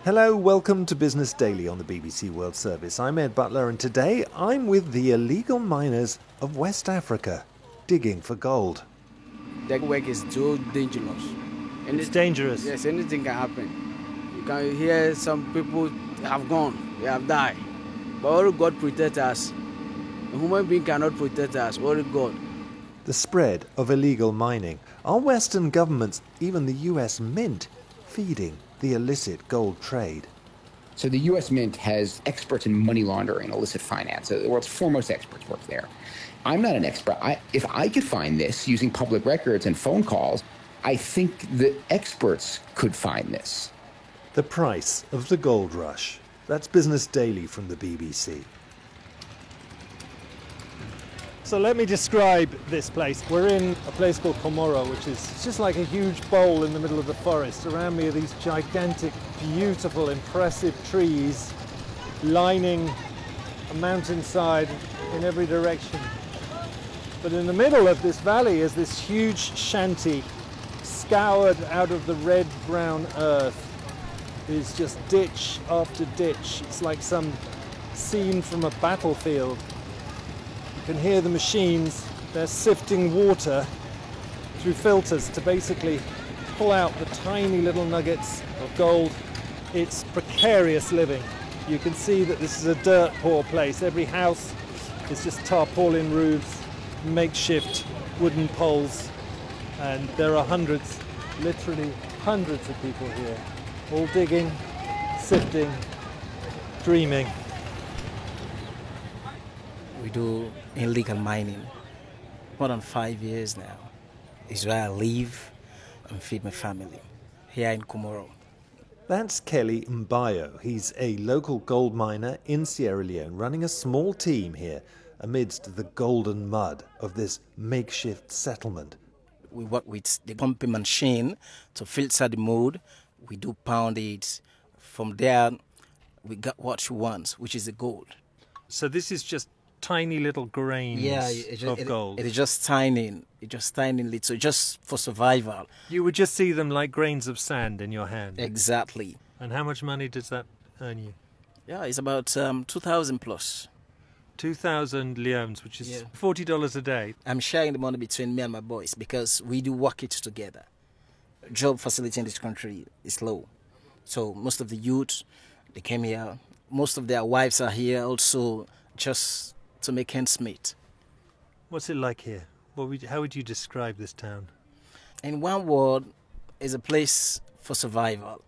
Hello, welcome to Business Daily on the BBC World Service. I'm Ed Butler and today I'm with the illegal miners of West Africa, digging for gold. The work is too dangerous. It's dangerous? Yes, anything can happen. You can hear some people have gone, they have died. But only God protect us. A human being cannot protect us, only God. The spread of illegal mining. Are Western governments, even the US Mint, feeding the illicit gold trade? So the U.S. Mint has experts in money laundering, illicit finance. The world's foremost experts work there. I'm not an expert. If I could find this using public records and phone calls, I think the experts could find this. The price of the gold rush. That's Business Daily from the BBC. So let me describe this place. We're in a place called Komoro, which is just like a huge bowl in the middle of the forest. Around me are these gigantic, beautiful, impressive trees lining a mountainside in every direction. But in the middle of this valley is this huge shanty, scoured out of the red-brown earth. It's just ditch after ditch. It's like some scene from a battlefield. You can hear the machines, they're sifting water through filters to basically pull out the tiny little nuggets of gold. It's precarious living. You can see that this is a dirt poor place. Every house is just tarpaulin roofs, makeshift wooden poles, and there are hundreds, literally hundreds of people here, all digging, sifting, dreaming. We do illegal mining more than 5 years now. It's where I live and feed my family here in Komoro. That's Kelly Mbayo. He's a local gold miner in Sierra Leone running a small team here amidst the golden mud of this makeshift settlement. We work with the pumping machine to filter the mud. We do pound it. From there, we got what you want, which is the gold. So this is just tiny little grains of gold. It is just tiny. It's just tiny little, just for survival. You would just see them like grains of sand in your hand. Exactly. And how much money does that earn you? Yeah, it's about 2,000 plus. 2,000 leones, which is $40 a day. I'm sharing the money between me and my boys because we do work it together. Job facility in this country is low. So most of the youth, they came here. Most of their wives are here also just to make ends meet. What's it like here? How would you describe this town? In one word, it's a place for survival.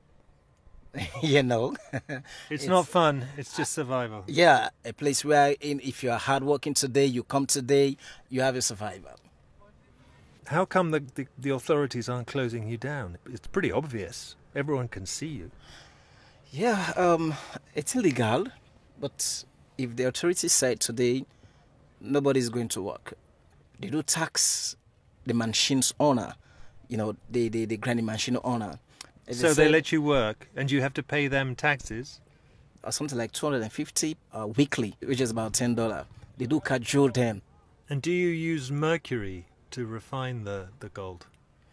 You know? It's not fun, it's just survival. Yeah, a place where if you are hardworking today, you come today, you have a survival. How come the authorities aren't closing you down? It's pretty obvious. Everyone can see you. Yeah, it's illegal, but if the authorities said today, nobody's going to work, they do tax the machine's owner, the grinding machine owner. So they let you work and you have to pay them taxes? Something like $250 weekly, which is about $10. They do cajole them. And do you use mercury to refine the gold?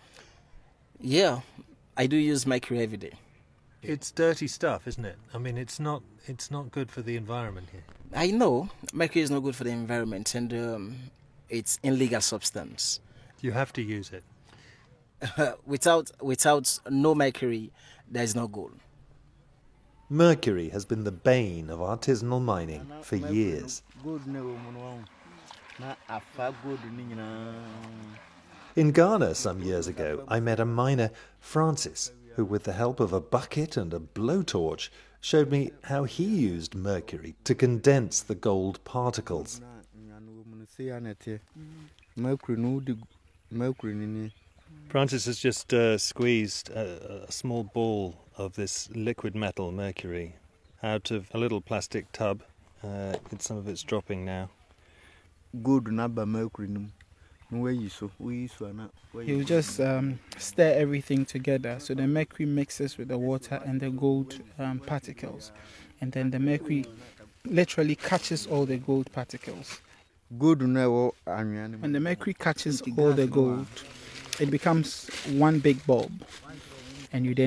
Yeah, I do use mercury every day. It's dirty stuff, isn't it? I mean, it's not good for the environment here. I know mercury is not good for the environment, and it's illegal substance. You have to use it. Without no mercury, there is no gold. Mercury has been the bane of artisanal mining for years. In Ghana some years ago, I met a miner, Francis, who with the help of a bucket and a blowtorch showed me how he used mercury to condense the gold particles. Francis has just squeezed a small ball of this liquid metal, mercury, out of a little plastic tub. Some of it's dropping now. You just stir everything together, so the mercury mixes with the water and the gold particles, and then the mercury literally catches all the gold particles. When the mercury catches all the gold, it becomes one big bulb, and you then